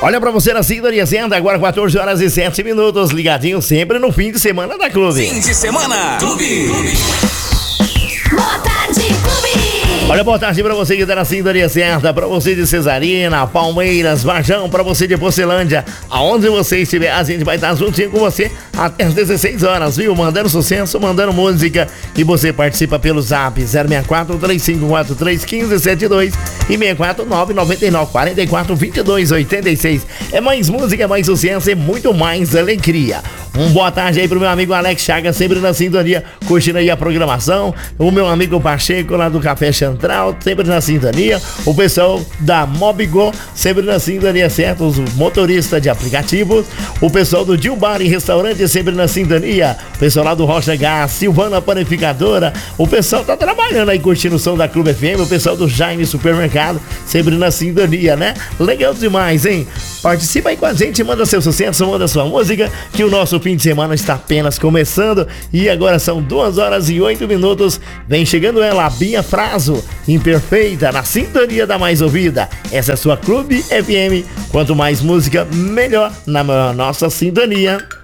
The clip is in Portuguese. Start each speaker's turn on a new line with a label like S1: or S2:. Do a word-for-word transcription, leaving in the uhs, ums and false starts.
S1: Olha pra você na sintonia certa, agora quatorze horas e sete minutos, ligadinho sempre no fim de semana da Clube.
S2: Fim de semana, Clube.
S3: Boa tarde, Clube.
S1: Olha, boa tarde pra você que tá na sintonia certa, pra você de Cesarina, Palmeiras, Varjão, pra você de Porcelândia, aonde você estiver, a gente vai estar juntinho com você até as dezesseis horas, viu? Mandando sucesso, mandando música, e você participa pelo zap zero seis quatro, três cinco quatro três, um cinco sete dois e seis quatro nove nove nove quatro quatro dois dois oito seis. É mais música, é mais sucesso e muito mais alegria. Um boa tarde aí pro meu amigo Alex Chagas, sempre na sintonia, curtindo aí a programação. O meu amigo Pacheco lá do Café Central, sempre na sintonia. O pessoal da Mobigo, sempre na sintonia, certo? Os motoristas de aplicativos. O pessoal do Gil Bar e Restaurante, sempre na sintonia. O pessoal lá do Rocha Gás, Silvana Panificadora. O pessoal tá trabalhando aí, curtindo o som da Clube F M. O pessoal do Jaime Supermercado, sempre na sintonia, né? Legal demais, hein? Participa aí com a gente, manda seu sucesso, manda sua música, que o nosso fim de semana está apenas começando. E agora são duas horas e oito minutos. Vem chegando ela, a Bia Fraso, imperfeita, na sintonia da mais ouvida. Essa é a sua Clube F M. Quanto mais música, melhor na nossa sintonia.